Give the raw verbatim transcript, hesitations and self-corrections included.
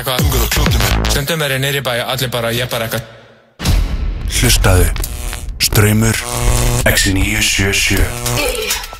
Eitthvað Google og klútum Stundum er ég nýri bæ Allir bara, ég bara eitthvað Hlustaðu Straumur X níu sjö sjö